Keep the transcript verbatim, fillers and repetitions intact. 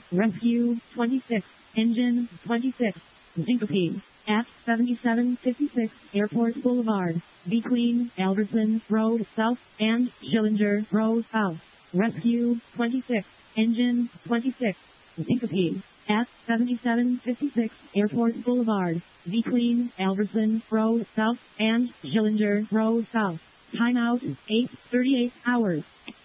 Rescue twenty-six, engine twenty-six, syncope, at seventy-seven fifty-six Airport Boulevard, between Albertson Road South and Schillinger Road South. Rescue twenty-six, engine twenty-six, syncope, at seventy-seven fifty-six Airport Boulevard, between Albertson Road South and Schillinger Road South. Timeout, eight thirty-eight hours.